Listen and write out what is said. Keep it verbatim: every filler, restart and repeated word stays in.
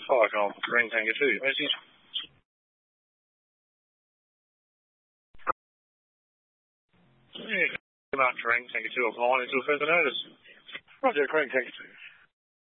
Fire Golf, Ring Tango two. Message. Yeah, come out to Ring Tango two, applying until further notice. Roger, Ring Tango two.